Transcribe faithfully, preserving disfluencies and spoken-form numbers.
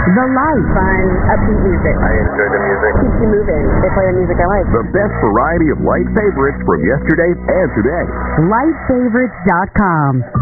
The Light. Fun, upbeat music. I enjoy the music. Keeps you moving. They play the music I like. The best variety of light favorites from yesterday and today. light favorites dot com.